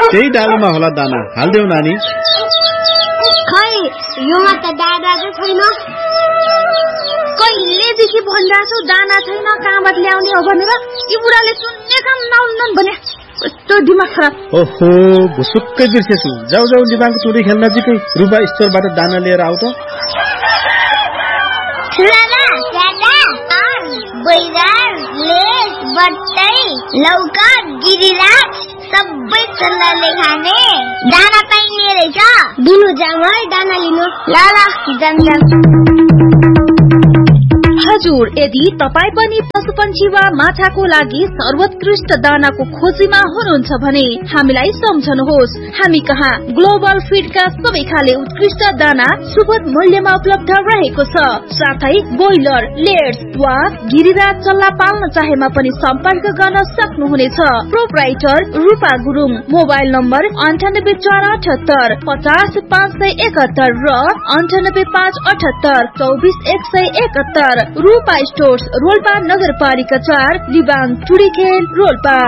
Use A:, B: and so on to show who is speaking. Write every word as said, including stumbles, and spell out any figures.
A: त्यही डालोमा होला दाना, हाल्देऊ नानी।
B: खै योमा त दाना चाहिँ छैन। कहिलेदेखि भनिरहेछौ दाना छैन, कहाँबाट ल्याउने हो भनेर। यी बुढाले सुन्ने काम नहुन्न भने कस्तो दिमाग खराब।
A: ओहो, भुसुक्कै बिर्सेछु। जाऊ जाऊ लिबाङको चुरी खेल्न नजिकै रुपा स्टोरबाट दाना लिएर आऊ त।
B: लाला, दादा, बैगन, लेस, बट्टै, लौका, गिरिराज सबै चल्लाले खाने दाना पाइने रहेछ। दिनु जाम है दाना लिनु। ल ल जाम जाम।
C: हजुर, यदि तपाई पनि पशुपन्छी वा माछाको लागि सर्वोत्कृष्ट दानाको खोजीमा हुनुहुन्छ भने हामीलाई सम्झनुहोस्। हामी कहाँ ग्लोबल फीडका सबै खाले उत्कृष्ट दाना सुपथ मूल्यमा उपलब्ध रहेको छ। साथै बोइलर, लेयर्स वा गिरिराज चल्ला पाल्न चाहेमा पनि सम्पर्क गर्न सक्नुहुनेछ। प्रोप्राइटर रूपा गुरुङ। मोबाइल नम्बर अन्ठानब्बे चार अठहत्तर पचास पाँच सय एकहत्तर र अन्ठानब्बे पाँच अठहत्तर चौबिस एक सय एकहत्तर। रूपा स्टोर्स, रोल्पा नगरपालिका चार, लिबाङ, टुडीखेल, रोल्पा।